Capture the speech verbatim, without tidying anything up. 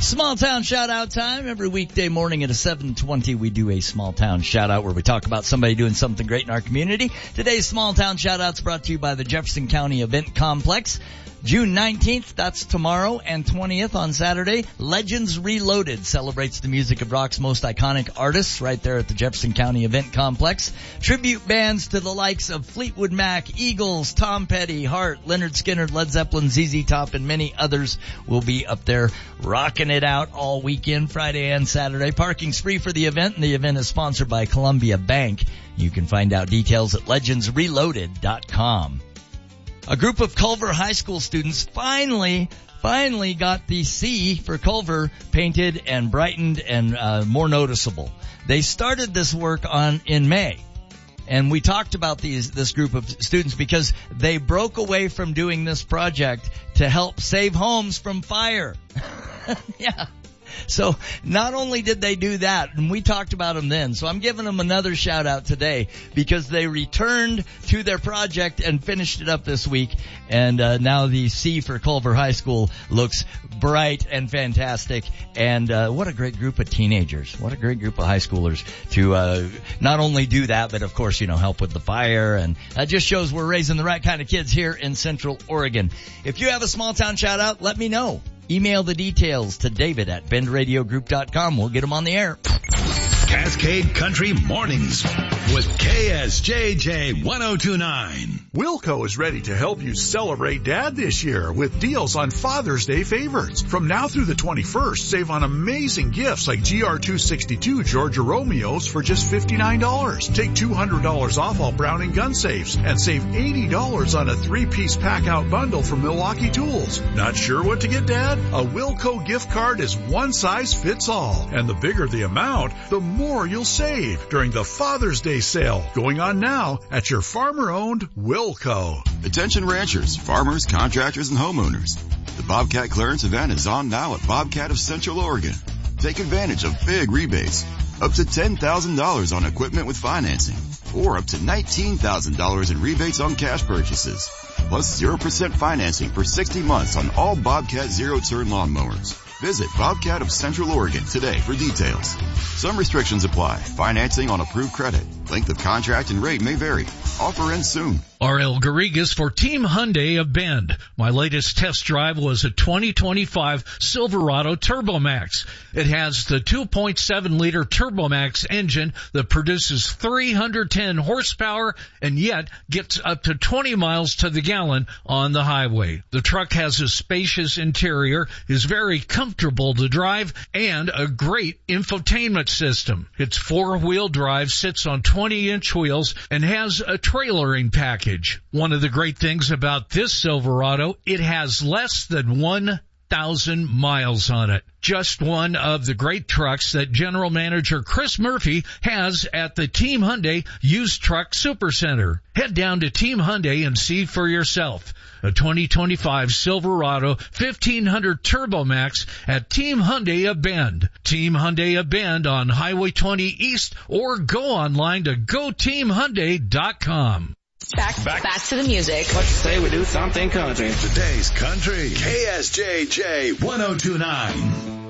Small Town Shout-Out time. Every weekday morning at seven twenty, we do a Small Town Shout-Out where we talk about somebody doing something great in our community. Today's Small Town Shout-Out's brought to you by the Jefferson County Event Complex. June nineteenth, that's tomorrow, and twentieth on Saturday, Legends Reloaded celebrates the music of rock's most iconic artists right there at the Jefferson County Event Complex. Tribute bands to the likes of Fleetwood Mac, Eagles, Tom Petty, Heart, Lynyrd Skynyrd, Led Zeppelin, Z Z Top, and many others will be up there rocking it out all weekend, Friday and Saturday. Parking's free for the event, and the event is sponsored by Columbia Bank. You can find out details at legends reloaded dot com. A group of Culver High School students finally, finally got the C for Culver painted and brightened and uh, more noticeable. They started this work on in May, and we talked about these this group of students because they broke away from doing this project to help save homes from fire. Yeah. So not only did they do that, and we talked about them then, so I'm giving them another shout out today because they returned to their project and finished it up this week, and uh, now the C for Culver High School looks bright and fantastic, and uh, what a great group of teenagers, what a great group of high schoolers to uh, not only do that, but of course, you know, help with the fire, and that just shows we're raising the right kind of kids here in Central Oregon. If you have a small town shout out, let me know. Email the details to David at bend radio group dot com. We'll get them on the air. Cascade Country Mornings with K S J J ten twenty-nine. Wilco is ready to help you celebrate Dad this year with deals on Father's Day favorites. From now through the twenty-first, save on amazing gifts like G R two sixty-two Georgia Romeos for just fifty-nine dollars. Take two hundred dollars off all Browning gun safes and save eighty dollars on a three-piece pack-out bundle from Milwaukee Tools. Not sure what to get, Dad? A Wilco gift card is one size fits all. And the bigger the amount, the more you'll save during the Father's Day sale going on now at your farmer-owned Wilco. Attention ranchers, farmers, contractors, and homeowners. The Bobcat clearance event is on now at Bobcat of Central Oregon. Take advantage of big rebates, up to ten thousand dollars on equipment with financing, or up to nineteen thousand dollars in rebates on cash purchases, plus zero percent financing for sixty months on all Bobcat zero-turn lawnmowers. Visit Bobcat of Central Oregon today for details. Some restrictions apply. Financing on approved credit. Length of contract and rate may vary. Offer ends soon. R L Garrigas for Team Hyundai of Bend. My latest test drive was a twenty twenty-five Silverado TurboMax. It has the two point seven liter TurboMax engine that produces three hundred ten horsepower and yet gets up to twenty miles to the gallon on the highway. The truck has a spacious interior, is very comfortable to drive, and a great infotainment system. Its four-wheel drive sits on twenty inch wheels and has a trailering package. One of the great things about this Silverado, it has less than one thousand miles on it. Just one of the great trucks that General Manager Chris Murphy has at the Team Hyundai Used Truck Supercenter. Head down to Team Hyundai and see for yourself. A twenty twenty-five Silverado fifteen hundred TurboMax at Team Hyundai of Bend. Team Hyundai of Bend on Highway twenty East, or go online to go team hyundai dot com. Back, back, back to the music. Let's say we do something country. Today's country. K S J J ten twenty-nine.